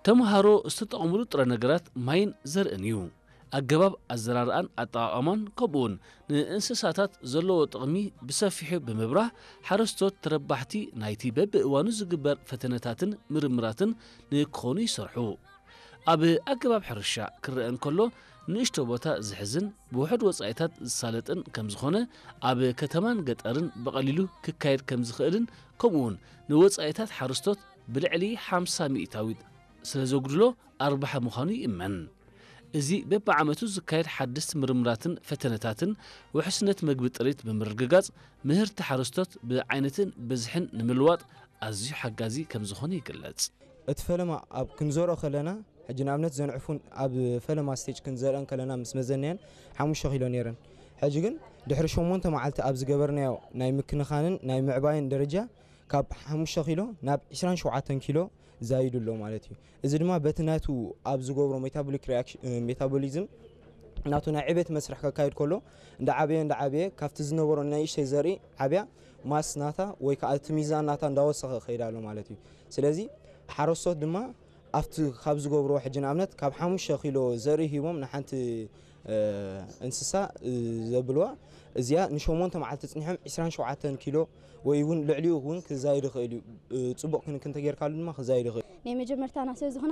ተምሃሮ ዝተጠቕሙሉ ጥረ ነገራት ማይን ዘርእን እዩ ኣገባብ ኣዘራርኣን ኣጠቓቕማን ከምኡውን ንእንስሳታት ዘለዎ ጥቕሚ ብሰፊሑ ብምብራህ ሓረስቶት ተረባሕቲ ናይቲ በብእዋኑ ዝግበር ፈተነታትን ምርምራትን ንክኾኑ ይሰርሑ ኣብ ኣገባብ ሕርሻ ክርአ እንከሎ ንእሽቶ ቦታ ዝሕዝን ብውሕድ ወጻኢታት ዝሳለጥን ከም ዝኾነ ኣብ ከተማን ገጠርን በቐሊሉ ክካየድ ከም ዝኽእልን ከምኡውን ንወጻኢታት ሓረስቶት ብልዕሊ 50 ሚእታዊት ስለ ዘጉድሎ ኣርባሓ ምዃኑ ይእመን እዚ በብዓመቱ ዝካየድ ሓድስቲ ምርምራትን ፈተነታትን ውሕስነት መግቢ ጥሪት ብምርግጋጽ ምህርቲ ሓረስቶት ብዓይነትን ብዝሕን ንምልዋጥ ኣዝዩ ሓጋዚ ከም ዝኾነ ይግለጽ እቲ ፈለማ ኣብ ክንዘርኦ ከለና ሕጂ ንኣብነት ዘንዕፉን ኣብ ፈለማ ስቴጅ ክንዘርአን ከለና ምስ መዘንየን 5 ኪሎ ነይረን ሕጂ ግን ድሕሪ 8 መዓልቲ ኣብ ዝገበርናዮ ናይ ምክንኻንን ናይ ምዕባይን ደረጃ ካብ 5 ኪሎ ናብ 27 ኪሎ زايدلو مالتي إذا ما بتناتو أبز جبرو ميتابوليزم ناتونا عبيت مسرح كايد كله دعابية كافت زنورو نايش زري عبيا ماس ناتا ويكالت ميزان ناتا نداوس خيرالو مالتي سلازي حرصت دما أفت خبز جبرو حجنا عملت كاب 5 كيلو زري هيوم نحنت انسسا زبلوا زيا نشومون تمعلت تنحم 27 كيلو ويون لعليو هون كزايد خيلو تصبق كنت غير كالو ما خزايد خيلو ني مجمرتا ناس زخنا